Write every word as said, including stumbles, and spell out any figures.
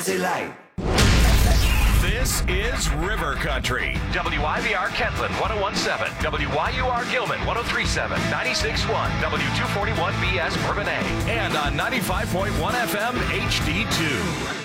City Light. This is River Country. W I V R Kentland one oh one point seven. W Y U R Gilman one oh three point seven. ninety-six point one. W two forty-one B S Bourbonnais. And on ninety-five point one F M H D two.